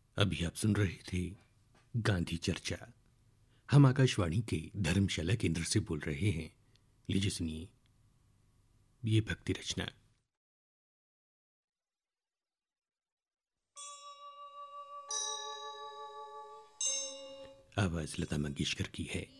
अभी आप सुन रहे थे गांधी चर्चा। हम आकाशवाणी के धर्मशाला केंद्र से बोल रहे हैं। लीजिए सुनिए ये भक्ति रचना। आवाज लता मंगेशकर की है।